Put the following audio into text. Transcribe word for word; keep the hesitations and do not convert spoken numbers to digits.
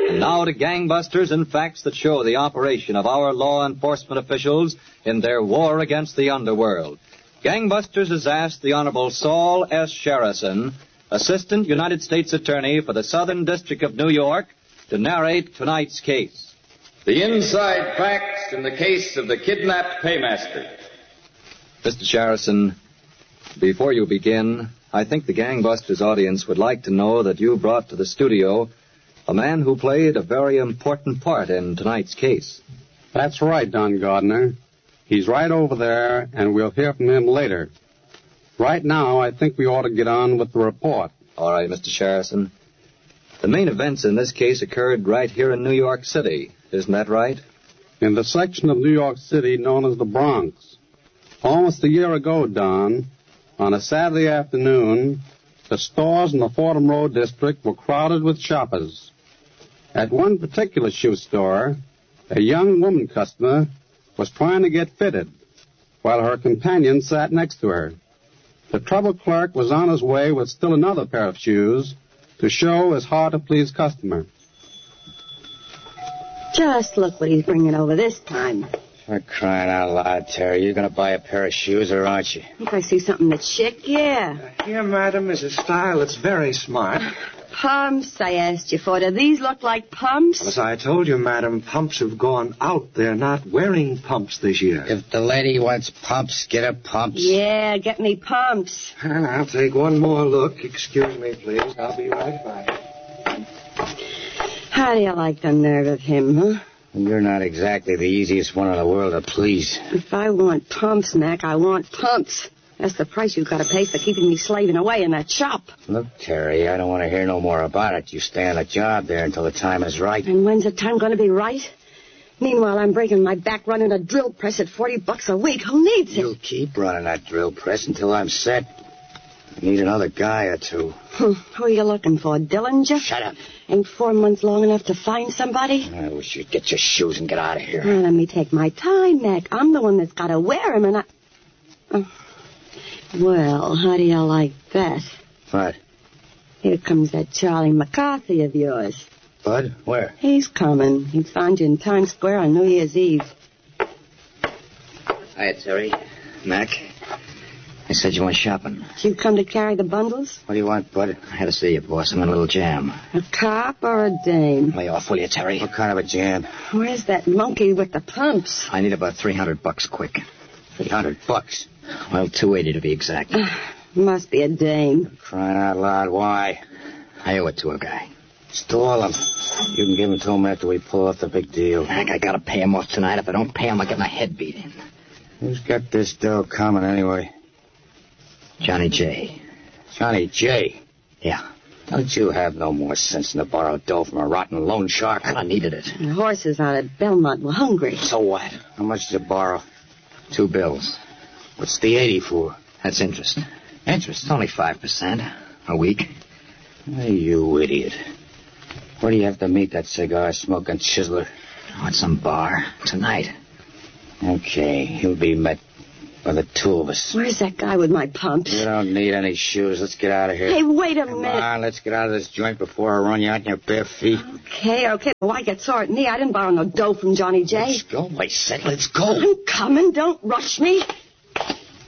Now to gangbusters and facts that show the operation of our law enforcement officials in their war against the underworld. Gangbusters has asked the Honorable Saul S. Sherrison, Assistant United States Attorney for the Southern District of New York, to narrate tonight's case. The inside facts in the case of the kidnapped paymaster. Mister Sherrison, before you begin, I think the Gangbusters audience would like to know that you brought to the studio a man who played a very important part in tonight's case. That's right, Don Gardner. He's right over there, and we'll hear from him later. Right now, I think we ought to get on with the report. All right, Mister Sherrison. The main events in this case occurred right here in New York City. Isn't that right? In the section of New York City known as the Bronx. Almost a year ago, Don, on a Saturday afternoon, the stores in the Fordham Road district were crowded with shoppers. At one particular shoe store, a young woman customer was trying to get fitted, while her companion sat next to her. The trouble clerk was on his way with still another pair of shoes to show his hard-to-please customer. Just look what he's bringing over this time. For crying out loud, Terry, you're going to buy a pair of shoes, or aren't you? If I see something that's chic, yeah. Uh, here, madam, is a style that's very smart. Pumps, I asked you for. Do these look like pumps? As I told you, madam, pumps have gone out. They're not wearing pumps this year. If the lady wants pumps, get her pumps. Yeah, get me pumps. I'll take one more look. Excuse me, please. I'll be right back. How do you like the nerve of him, huh? You're not exactly the easiest one in the world to please. If I want pumps, Mac, I want pumps. That's the price you've got to pay for keeping me slaving away in that shop. Look, Terry, I don't want to hear no more about it. You stay on the job there until the time is right. And when's the time going to be right? Meanwhile, I'm breaking my back running a drill press at forty bucks a week. Who needs it? You'll keep running that drill press until I'm set. I need another guy or two. Hmm. Who are you looking for, Dillinger? Shut up. Ain't four months long enough to find somebody? I wish you'd get your shoes and get out of here. Well, let me take my time, Mac. I'm the one that's got to wear 'em, and I... Oh. Well, how do you like that? What? Here comes that Charlie McCarthy of yours. Bud? Where? He's coming. He found you in Times Square on New Year's Eve. Hi, Terry. Mac. I said you went shopping. Did you come to carry the bundles? What do you want, Bud? I had to see you, boss. I'm in a little jam. A cop or a dame? Lay off, will you, Terry? What kind of a jam? Where's that monkey with the pumps? I need about three hundred bucks quick. three hundred bucks? Well, two eighty to be exact. Must be a dame. Crying out loud, why? I owe it to a guy. Stall him. You can give him to him after we pull off the big deal. Heck, I gotta pay him off tonight. If I don't pay him, I'll get my head beat in. Who's got this dough coming anyway? Johnny J. Johnny J? Yeah. Don't you have no more sense than to borrow dough from a rotten loan shark? I needed it. The horses out at Belmont were hungry. So what? How much did you borrow? Two bills. What's the eighty for? That's interest. Interest? It's only five percent a week. Hey, you idiot. Where do you have to meet that cigar-smoking chiseler? Oh, at some bar. Tonight. Okay, he'll be met by the two of us. Where's that guy with my pumps? You don't need any shoes. Let's get out of here. Hey, wait a Come minute. Come on, let's get out of this joint before I run you out in your bare feet. Okay, okay. Why get sore at me? I didn't borrow no dough from Johnny J. Let's go. I said let's go. I'm coming. Don't rush me.